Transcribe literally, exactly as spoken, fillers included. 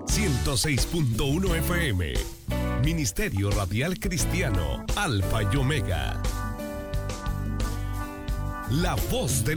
ciento seis punto uno F M. Ministerio Radial Cristiano, Alfa y Omega. La voz de la